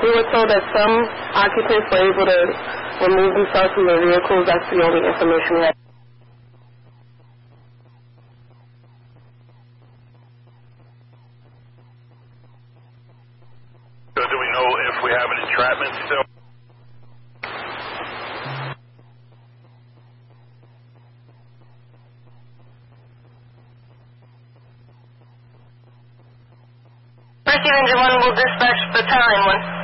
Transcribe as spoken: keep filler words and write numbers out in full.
We were told that some occupants were able to remove themselves from their vehicles. That's the only information we had. So do we know if we have an entrapment still? Rescue Engine one will dispatch battalion one.